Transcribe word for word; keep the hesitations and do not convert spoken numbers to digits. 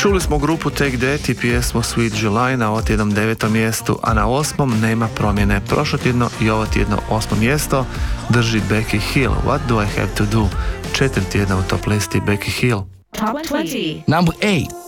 Čuli smo grupu Take That i pjesmu Sweet July na ovo tjednom devetom mjestu, a na osmom nema promjene. Prošlo tjedno i ovo tjedno osmo mjesto drži Becky Hill, What Do I Have To Do. Četiri tjedna u top listi Becky Hill. Top dvadeset. Number eight.